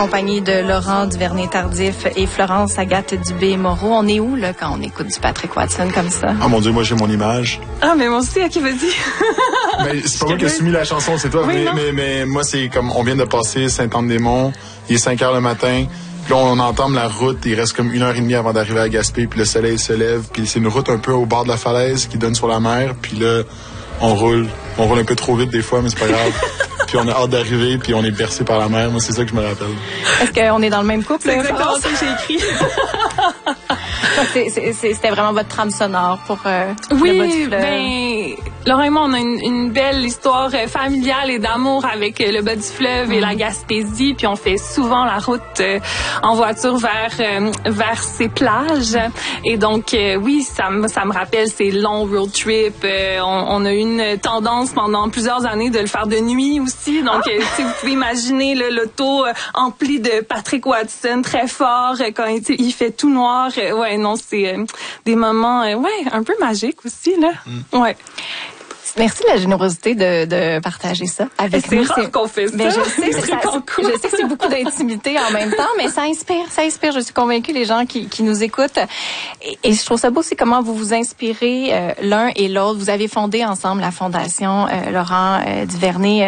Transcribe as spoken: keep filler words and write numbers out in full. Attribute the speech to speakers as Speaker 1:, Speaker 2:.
Speaker 1: compagnie de Laurent Duvernay-Tardif et Florence Agathe Dubé-Moreau. On est où, là, quand on écoute du Patrick Watson comme ça?
Speaker 2: Ah, mon Dieu, moi, j'ai mon image.
Speaker 3: Ah, mais moi aussi, ok, vas-y.
Speaker 2: Mais c'est pas moi qui ai soumis la chanson, c'est toi.
Speaker 3: Oui,
Speaker 2: mais, mais, mais moi, c'est comme, on vient de passer Saint-Anne-des-Monts. Il est cinq heures le matin. Puis là, on entame la route. Il reste comme une heure et demie avant d'arriver à Gaspé. Puis le soleil se lève. Puis c'est une route un peu au bord de la falaise qui donne sur la mer. Puis là, on roule. On roule un peu trop vite des fois, mais c'est pas grave. Puis on a hâte d'arriver, puis on est bercé par la mer. Moi, c'est ça que je me rappelle.
Speaker 1: Est-ce qu'on est dans le même couple?
Speaker 3: C'est exactement ça que j'ai écrit.
Speaker 1: c'est, c'est, c'est, c'était vraiment votre trame sonore pour euh,
Speaker 3: oui,
Speaker 1: le bas du fleuve.
Speaker 3: Ben, Laurent et moi, on a une, une belle histoire familiale et d'amour avec le bas du fleuve mmh. et la Gaspésie. Puis on fait souvent la route euh, en voiture vers euh, vers ces plages. Et donc, euh, oui, ça me ça me rappelle ces longs road trips. Euh, on, on a eu une tendance pendant plusieurs années de le faire de nuit aussi. Donc, euh, si vous pouvez imaginer là, l'auto euh, empli de Patrick Watson très fort euh, quand il, il fait tout noir. Euh, ouais, non, c'est euh, des moments, euh, ouais, un peu magiques aussi là. Mmh. Ouais.
Speaker 1: Merci de la générosité de, de partager ça avec
Speaker 3: c'est
Speaker 1: nous.
Speaker 3: Rare c'est rare qu'on fait ça.
Speaker 1: Mais je sais,
Speaker 3: c'est
Speaker 1: ça, je sais que c'est beaucoup d'intimité en même temps, mais ça inspire, ça inspire. Je suis convaincue les gens qui, qui nous écoutent. Et, et je trouve ça beau, c'est comment vous vous inspirez euh, l'un et l'autre. Vous avez fondé ensemble la fondation euh, Laurent euh, Duvernay